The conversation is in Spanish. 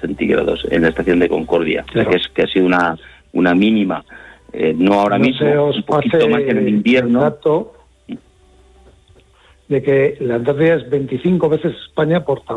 centígrados en la estación de Concordia, Claro. o sea, que ha sido una mínima, no ahora No mismo, se os un poquito pase más en el invierno. el dato de que la Antártida es 25 veces España por tamaño.